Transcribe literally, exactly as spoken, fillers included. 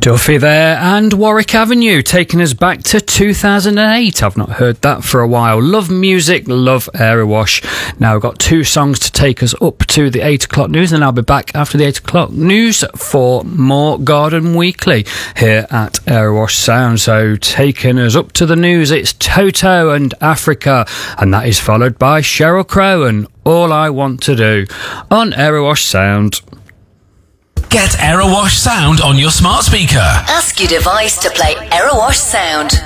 Duffy there, and Warwick Avenue, taking us back to two thousand eight. I've not heard that for a while. Love music, love Aerowash. Now we've got two songs to take us up to the eight o'clock news, and I'll be back after the eight o'clock news for more Garden Weekly here at Aerowash Sound. So taking us up to the news, it's Toto and Africa, and that is followed by Sheryl Crow and All I Want to Do on Aerowash Sound. Get Aerowash Sound on your smart speaker. Ask your device to play Aerowash Sound.